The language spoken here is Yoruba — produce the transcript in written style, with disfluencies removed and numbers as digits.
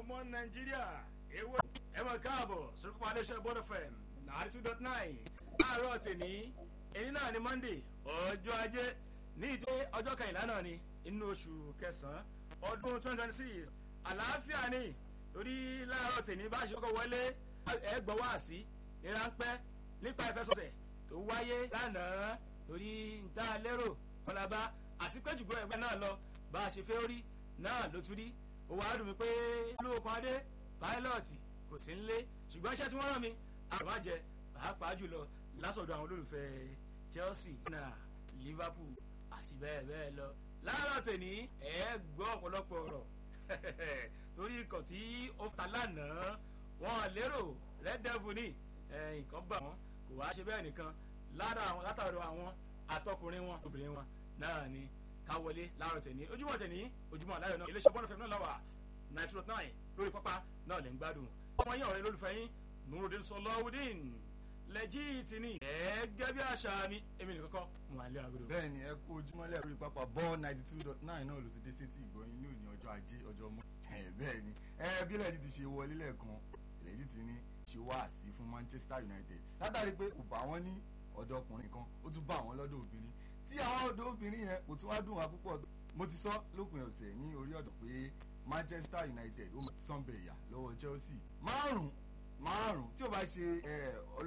ọmọ nàìjíríà èwo ẹ mọ̀ káàbọ̀ sórúkọ adéṣẹ́ Bond FM 92.9 láàárọ̀ tèmi èyí náà ni Monday ọjọ́ ajé ní ìdí ọjọ́ kẹrìnlá náà ni inú oṣù kẹsàn-án ọdún 2026 àlàáfíà ni torí láàárọ̀ tèmi bá ṣe kọ́kọ́ wọlé ẹ gbọ́ wá sí ní ráńpẹ́ nípa ìfẹsọ̀sẹ̀ tó wáyé lánàá torí ń tá a lérò kọlábá àti pé jùgbọ́n ẹgbẹ́ náà lọ bá a ṣe fẹ́ rí náà ló tún rí ó wàá dùn mí pé lóòkan adé pílọ́ọ̀tì kò sí nílé ṣùgbọ́n iṣẹ́ tí wọ́n rán mi àbájẹ pàápàá jùlọ látọ̀dọ̀ àwọn olólùfẹ́ Chelsea náà Liverpool àti bẹ́ẹ̀ bẹ́ẹ̀ lọ láàárọ̀ tèmi ẹ gbọ́ ọ̀pọ̀lọpọ̀ ọ̀rọ̀ torí ikọ̀ tí ó ta lánàá wọn lérò Red Devil ní nǹkan bá wọn kò wá ṣe bẹ́ẹ̀ nìkan látàrọ àwọn àtọkùnrin wọn obìnrin wọn náà ni ká wọlé láàárọ̀ tèmi ojúmọ́ tèmi ojúmọ́ aláyọ̀ náà iléeṣẹ́ Bond FM náà lọ́wọ́ 92.9 lórí pápá náà lè ń gbádùn ọmọ yín ọ̀rẹ́ lólùfẹ́ yín Nurudeen Sọláwùdíìn lẹ́jìtì ní gẹ́gẹ́ bí àṣà mi èmi nìkan kọ́ wọn àlẹ́ àgọ́dọ̀. bẹ́ẹ̀ ni ẹ kú ojúmọ́ lẹ́ẹ̀rí lórí pápá Bond 92.9 náà ló ti dé sétí ìgbọ̀nyìn ní òní ọjọ́ ajé ọjọ́ mọ́ bẹ́ẹ̀ ni bí lẹ́jìtì ṣe wọlé lẹ́ẹ̀kan lẹ́jìtì ní ṣe wá sí fún Manchester United látàrí pé kò bá wọn ní ọ̀dọ̀ ọkùnrin kan ó tún bá àwọn lọ́dọ̀ obìnrin tí àwọn ọ̀dọ̀ obìnrin yẹn kò tún wá dùn wá púpọ̀ mo ti sọ lópin ọ̀sẹ̀ ní orí ọ̀dọ̀ pé Manchester United ó sanbẹ̀yà lọ́wọ́ Chelsea márùn-ún tí ó bá ṣe